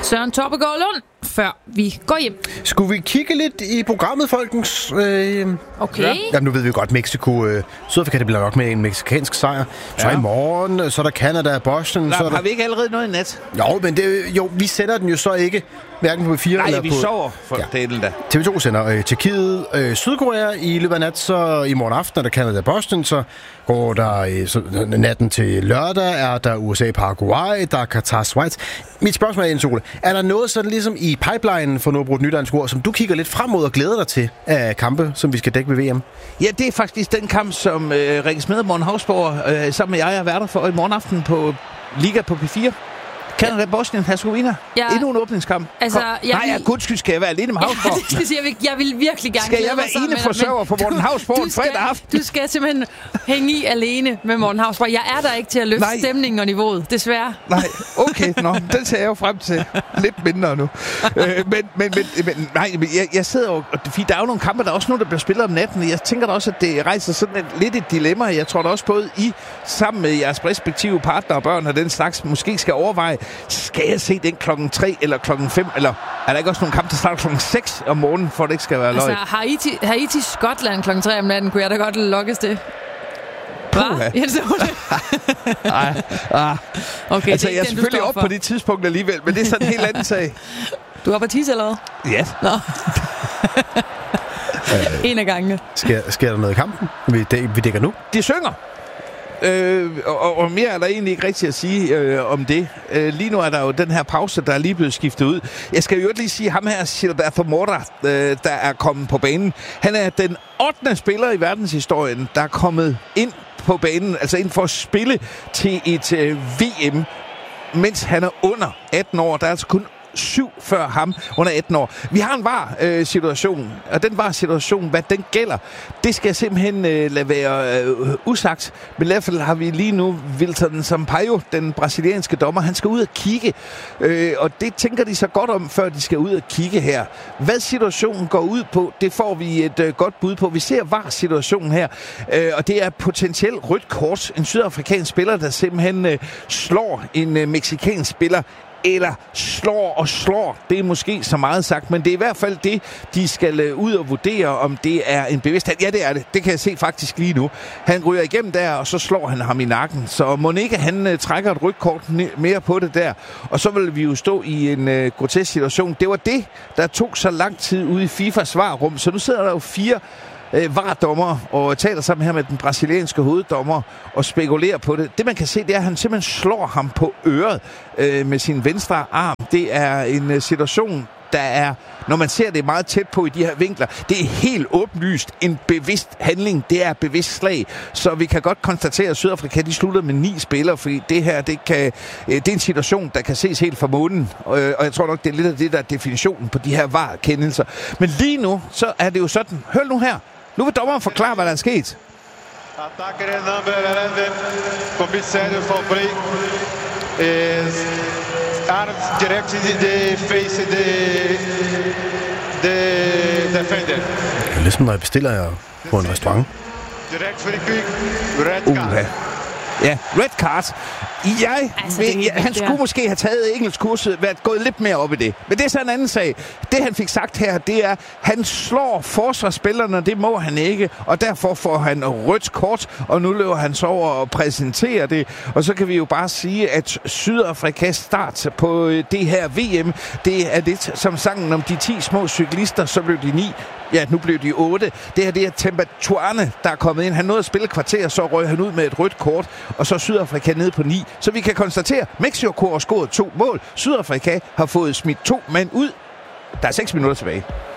Søren Toppegaard Lund, før vi går hjem. Skulle vi kigge lidt i programmet, folkens? Okay. Ja, nu ved vi godt, Mexico, Sydafrika, det bliver nok med en mexicansk sejr. Så i morgen, så er der Canada og Boston. Så har vi ikke allerede noget i nat? Jo, men vi sender den jo så ikke, hverken på B4 eller på... vi sover for delen da. TV2 sender Tjekkiet, Sydkorea i løbet af nat, så i morgen aften er der Canada og Boston, så går der natten til lørdag, er der USA Paraguay, der er Qatar Schweiz. Mit spørgsmål er, Jens Ole, er der noget sådan ligesom i pipelinen for noget brugt nydansk ord, som du kigger lidt frem mod og glæder dig til af kampe, som vi skal dække ved VM? Ja, det er faktisk den kamp, som Rikke Smed og Morten Hausborg sammen med jeg er værter for i morgen aften på Liga på P4. Canada, Bosnien, Herzegovina. Ja. Endnu en åbningskamp. Altså, gudskyld, skal jeg være alene med Hausborg? Jeg vil virkelig gerne. Skal jeg være ene forsørger for Morten Hausborg en fredag aften? Du skal simpelthen hænge i alene med Morten Hausborg. Jeg er der ikke til at løfte stemningen og niveauet, desværre. Nej, okay, den ser jeg jo frem til. Lidt mindre nu. Men jeg sidder jo... Der er jo nogle kampe, der er også nogle, der bliver spillet om natten. Jeg tænker da også, at det rejser sådan lidt et dilemma. Jeg tror da også både I, sammen med jeres respektive partner og børn og den slags, måske skal overveje, skal jeg se den klokken 3 eller klokken 5, eller er der ikke også nogle kampe, der starter klokken 6 om morgenen, for det ikke skal være løgn? Altså, Haiti Skotland klokken 3 om natten, kunne jeg da godt lokkes det. Hvad? Okay, altså, jeg er selvfølgelig op på det tidspunkt alligevel, men det er sådan en helt anden sag. Du er på tisse eller hvad? Ja. Nå. En af gangene. Sker der noget i kampen, vi dækker nu? De synger. Og mere er der egentlig ikke rigtigt at sige om det. Lige nu er der jo den her pause, der er lige blevet skiftet ud. Jeg skal jo lige sige, ham her, Gilberto Mora, der er kommet på banen. Han er den 8. spiller i verdenshistorien, der er kommet ind på banen, altså ind for at spille til et VM, mens han er under 18 år. Der er altså kun 7 før ham under 18 år. Vi har en VAR-situation, og den VAR-situation, hvad den gælder, det skal jeg simpelthen lade være usagt. Men i hvert fald har vi lige nu Wilton Sampaio, den brasilianske dommer, han skal ud og kigge, og det tænker de så godt om, før de skal ud og kigge her. Hvad situationen går ud på, det får vi et godt bud på. Vi ser VAR-situationen her, og det er potentielt rødt kort. En sydafrikansk spiller, der simpelthen slår en mexicansk spiller, eller slår. Det er måske så meget sagt, men det er i hvert fald det, de skal ud og vurdere, om det er en bevidsthed. Ja, det er det. Det kan jeg se faktisk lige nu. Han ryger igennem der, og så slår han ham i nakken. Så må ikke han trækker et rødt kort mere på det der. Og så vil vi jo stå i en grotesk situation. Det var det, der tog så lang tid ude i FIFAs svarrum. Så nu sidder der jo 4 VAR-dommer og taler sammen her med den brasilianske hoveddommer og spekulerer på det. Det man kan se, det er, at han simpelthen slår ham på øret med sin venstre arm. Det er en situation, der er, når man ser det meget tæt på i de her vinkler, det er helt åbenlyst en bevidst handling. Det er bevidst slag. Så vi kan godt konstatere, at Sydafrika de slutter med 9 spillere, fordi det her, det er en situation, der kan ses helt fra månen. Og jeg tror nok, det er lidt af det, der er definitionen på de her VAR-kendelser. Men lige nu, så er det jo sådan. Hør nu her. Nu vil dommeren forklare, hvad der er sket. Attacker number 11, Comissário Fabbri, arms direct in the face the defender. Det er ligesom, når jeg bestiller på en restaurant. Direct free kick, red card. Ja, red card. Han skulle måske have taget engelskkurset, været gået lidt mere op i det. Men det er så en anden sag. Det han fik sagt her, det er, han slår forsvarsspillerne, det må han ikke, og derfor får han rødt kort, og nu løber han så over og præsenterer det. Og så kan vi jo bare sige, at Sydafrikas start på det her VM, det er lidt som sangen om de 10 små cyklister, så blev de 9. Ja, nu blev de 8. Det her, det er Tempatuane, der er kommet ind. Han nåede at spille kvarter, så røg han ud med et rødt kort, og så Sydafrika nede på 9. Så vi kan konstatere, at Mexico har scoret 2 mål. Sydafrika har fået smidt 2 mand ud. Der er 6 minutter tilbage.